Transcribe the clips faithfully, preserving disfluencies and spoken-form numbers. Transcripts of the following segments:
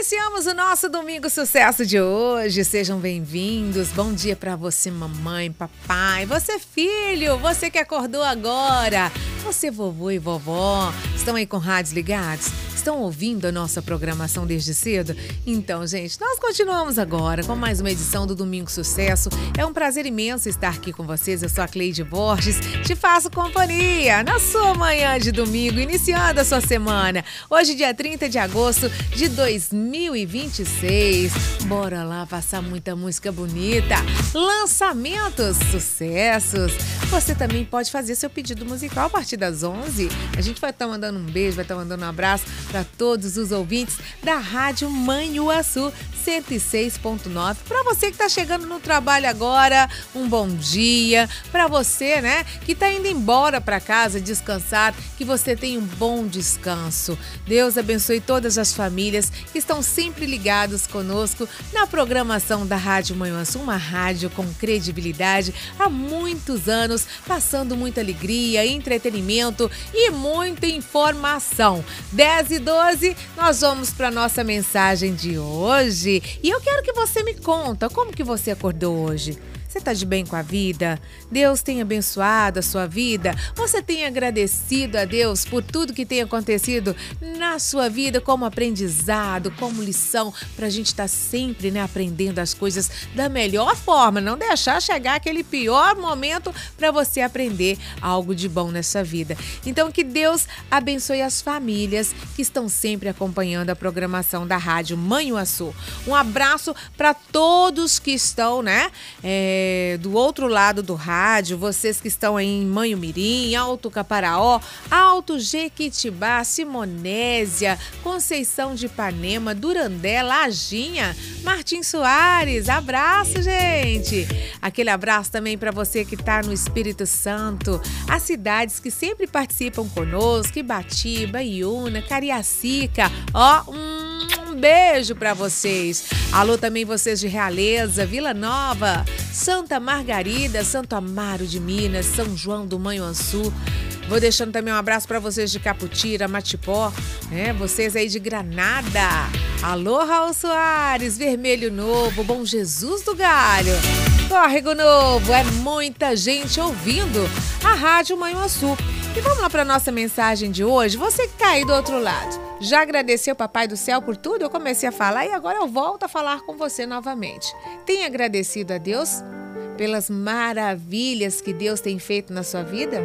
Iniciamos o nosso Domingo Sucesso de hoje. Sejam bem-vindos. Bom dia para você, mamãe, papai, você filho, você que acordou agora, você vovô e vovó. Estão aí com rádios ligados? Estão ouvindo a nossa programação desde cedo? Então, gente, nós continuamos agora com mais uma edição do Domingo Sucesso. É um prazer imenso estar aqui com vocês. Eu sou a Cleide Borges, te faço companhia na sua manhã de domingo, iniciando a sua semana. Hoje, dia trinta de agosto de dois mil e vinte e seis. Bora lá passar muita música bonita, lançamentos, sucessos. Você também pode fazer seu pedido musical a partir das onze. A gente vai estar mandando um beijo, vai estar mandando um abraço para todos os ouvintes da Rádio Manhuaçu cento e seis ponto nove. Para você que está chegando no trabalho agora, um bom dia. Para você, né, que está indo embora para casa descansar, que você tenha um bom descanso. Deus abençoe todas as famílias que estão sempre ligados conosco na programação da Rádio Manhuaçu, uma rádio com credibilidade há muitos anos, passando muita alegria, entretenimento e muita informação. dez e doze, nós vamos para nossa mensagem de hoje. E eu quero que você me conta como que você acordou hoje. Você está de bem com a vida? Deus tem abençoado a sua vida? Você tem agradecido a Deus por tudo que tem acontecido na sua vida como aprendizado, como lição, para a gente estar sempre, né, aprendendo as coisas da melhor forma, não deixar chegar aquele pior momento para você aprender algo de bom nessa vida. Então, que Deus abençoe as famílias que estão sempre acompanhando a programação da Rádio Manhuaçu. Um abraço para todos que estão, né, é, do outro lado do rádio, vocês que estão aí em Manhumirim, Alto Caparaó, Alto Jequitibá, Simonésia, Conceição de Ipanema, Durandé, Lajinha, Martim Soares, abraço, gente! Aquele abraço também para você que está no Espírito Santo, as cidades que sempre participam conosco, Ibatiba, Iuna, Cariacica, ó, um Um beijo para vocês. Alô também vocês de Realeza, Vila Nova, Santa Margarida, Santo Amaro de Minas, São João do Manhuaçu. Vou deixando também um abraço para vocês de Caputira, Matipó, né? Vocês aí de Granada. Alô, Raul Soares, Vermelho Novo, Bom Jesus do Galho, Córrego Novo. É muita gente ouvindo a Rádio Manhuaçu. E vamos lá para a nossa mensagem de hoje. Você que está aí do outro lado, já agradeceu o Papai do Céu por tudo? Eu comecei a falar e agora eu volto a falar com você novamente. Tem agradecido a Deus pelas maravilhas que Deus tem feito na sua vida?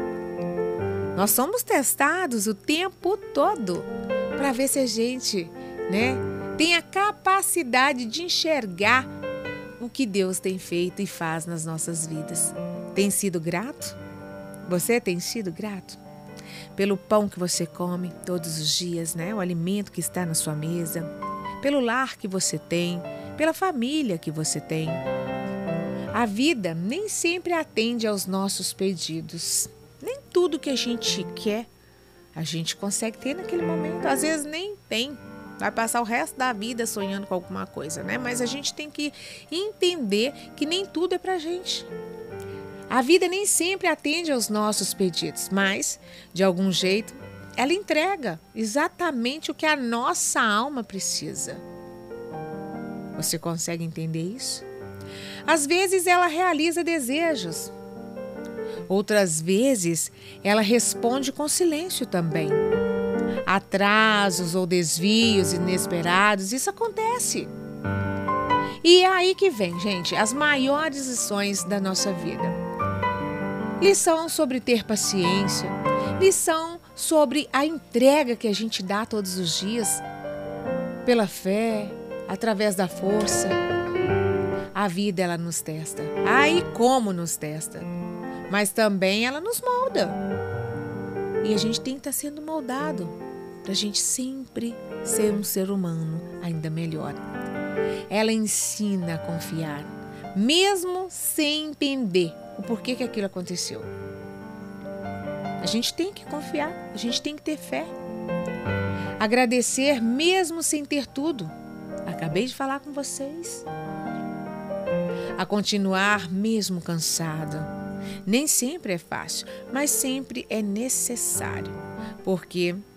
Nós somos testados o tempo todo para ver se a gente, né, tem a capacidade de enxergar o que Deus tem feito e faz nas nossas vidas. Tem sido grato? Você tem sido grato pelo pão que você come todos os dias, né? O alimento que está na sua mesa, pelo lar que você tem, pela família que você tem. A vida nem sempre atende aos nossos pedidos. Nem tudo que a gente quer, a gente consegue ter naquele momento. Às vezes nem tem. Vai passar o resto da vida sonhando com alguma coisa, né? Mas a gente tem que entender que nem tudo é pra gente. A vida nem sempre atende aos nossos pedidos, mas, de algum jeito, ela entrega exatamente o que a nossa alma precisa. Você consegue entender isso? Às vezes ela realiza desejos. Outras vezes ela responde com silêncio também. Atrasos ou desvios inesperados, isso acontece. E é aí que vem, gente, as maiores lições da nossa vida. Lição sobre ter paciência, lição sobre a entrega que a gente dá todos os dias, pela fé, através da força. A vida, ela nos testa. Ai, como nos testa. Mas também ela nos molda. E a gente tem que estar sendo moldado para a gente sempre ser um ser humano ainda melhor. Ela ensina a confiar, mesmo sem entender o porquê que aquilo aconteceu. A gente tem que confiar, a gente tem que ter fé. Agradecer mesmo sem ter tudo. Acabei de falar com vocês. A continuar mesmo cansado. Nem sempre é fácil, mas sempre é necessário. Porque